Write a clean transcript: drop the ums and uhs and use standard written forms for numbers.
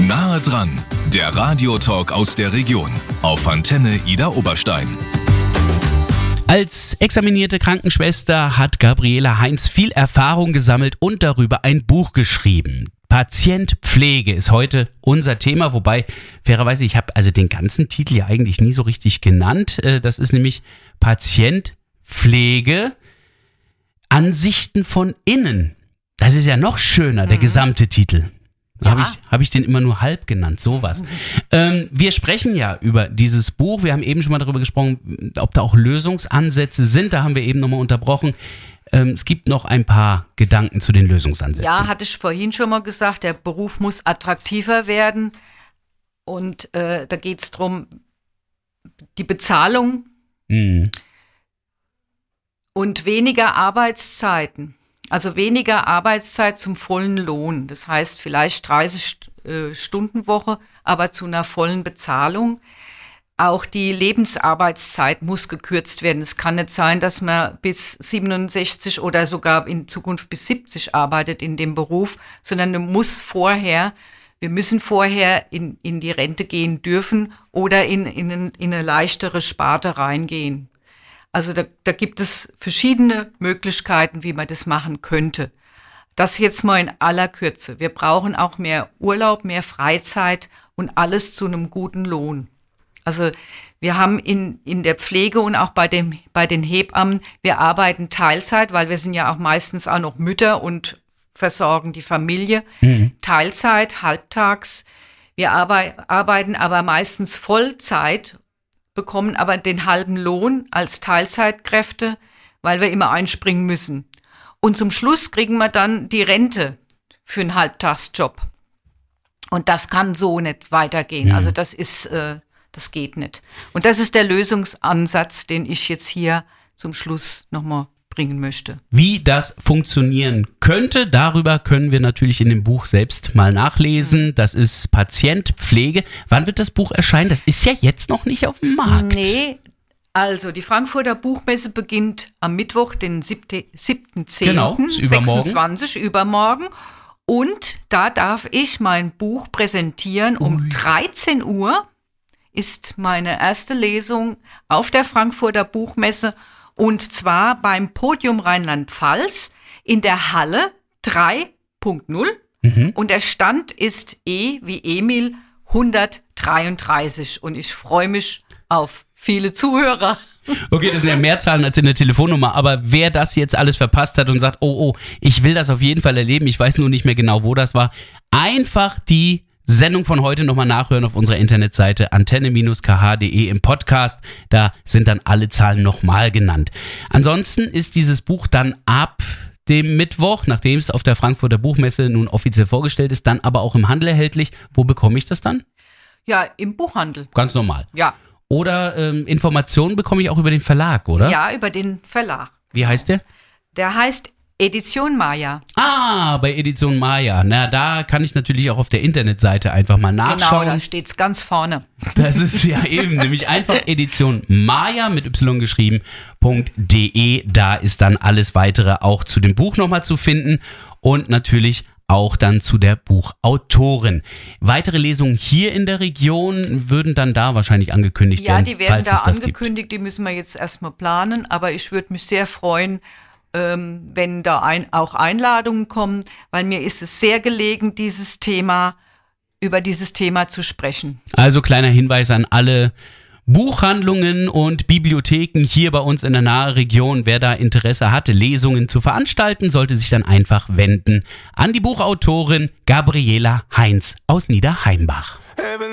Nahe dran, der Radiotalk aus der Region auf Antenne Idar Oberstein. Als examinierte Krankenschwester hat Gabriela Heinz viel Erfahrung gesammelt und darüber ein Buch geschrieben. Patient Pflege ist heute unser Thema, wobei fairerweise, ich habe also den ganzen Titel ja eigentlich nie so richtig genannt. Das ist nämlich Patient Pflege, Ansichten von innen. Das ist ja noch schöner, der gesamte Titel. Ja. Hab ich den immer nur halb genannt, sowas. Wir sprechen ja über dieses Buch. Wir haben eben schon mal darüber gesprochen, ob da auch Lösungsansätze sind. Da haben wir eben nochmal unterbrochen. Es gibt noch ein paar Gedanken zu den Lösungsansätzen. Ja, hatte ich vorhin schon mal gesagt, der Beruf muss attraktiver werden. Und da geht es darum, die Bezahlung und weniger Arbeitszeiten. Also weniger Arbeitszeit zum vollen Lohn. Das heißt vielleicht 30-Stunden-Woche, aber zu einer vollen Bezahlung. Auch die Lebensarbeitszeit muss gekürzt werden. Es kann nicht sein, dass man bis 67 oder sogar in Zukunft bis 70 arbeitet in dem Beruf, sondern wir müssen vorher in die Rente gehen dürfen oder in eine leichtere Sparte reingehen. Also da gibt es verschiedene Möglichkeiten, wie man das machen könnte. Das jetzt mal in aller Kürze. Wir brauchen auch mehr Urlaub, mehr Freizeit und alles zu einem guten Lohn. Also wir haben in der Pflege und auch bei den Hebammen, wir arbeiten Teilzeit, weil wir sind ja auch meistens auch noch Mütter und versorgen die Familie. Teilzeit, halbtags. Wir arbeiten aber meistens Vollzeit, bekommen aber den halben Lohn als Teilzeitkräfte, weil wir immer einspringen müssen. Und zum Schluss kriegen wir dann die Rente für einen Halbtagsjob. Und das kann so nicht weitergehen. Also das geht nicht. Und das ist der Lösungsansatz, den ich jetzt hier zum Schluss nochmal bringen möchte. Wie das funktionieren könnte, darüber können wir natürlich in dem Buch selbst mal nachlesen. Das ist Patient Pflege. Wann wird das Buch erscheinen? Das ist ja jetzt noch nicht auf dem Markt. Nee, also die Frankfurter Buchmesse beginnt am Mittwoch, den 7.10. Genau, übermorgen. 26, übermorgen. Und da darf ich mein Buch präsentieren. Um 13 Uhr ist meine erste Lesung auf der Frankfurter Buchmesse. Und zwar beim Podium Rheinland-Pfalz in der Halle 3.0. Und der Stand ist E wie Emil 133. Und ich freue mich auf viele Zuhörer. Okay, das sind ja mehr Zahlen als in der Telefonnummer. Aber wer das jetzt alles verpasst hat und sagt, oh, ich will das auf jeden Fall erleben, ich weiß nur nicht mehr genau, wo das war, einfach die Sendung von heute nochmal nachhören auf unserer Internetseite antenne-kh.de im Podcast. Da sind dann alle Zahlen nochmal genannt. Ansonsten ist dieses Buch dann ab dem Mittwoch, nachdem es auf der Frankfurter Buchmesse nun offiziell vorgestellt ist, dann aber auch im Handel erhältlich. Wo bekomme ich das dann? Ja, im Buchhandel. Ganz normal. Ja. Oder Informationen bekomme ich auch über den Verlag, oder? Ja, über den Verlag. Wie heißt der? Der heißt Edition Maya. Bei Edition Maya. Na, da kann ich natürlich auch auf der Internetseite einfach mal nachschauen. Genau, da steht's ganz vorne. Das ist ja eben, nämlich einfach Edition Maya mit y geschrieben.de. Da ist dann alles weitere auch zu dem Buch nochmal zu finden und natürlich auch dann zu der Buchautorin. Weitere Lesungen hier in der Region würden dann da wahrscheinlich angekündigt werden. Ja, die werden da angekündigt, die müssen wir jetzt erstmal planen, aber ich würde mich sehr freuen, wenn da auch Einladungen kommen, weil mir ist es sehr gelegen, über dieses Thema zu sprechen. Also kleiner Hinweis an alle Buchhandlungen und Bibliotheken hier bei uns in der nahen Region. Wer da Interesse hatte, Lesungen zu veranstalten, sollte sich dann einfach wenden an die Buchautorin Gabriela Heinz aus Niederheimbach.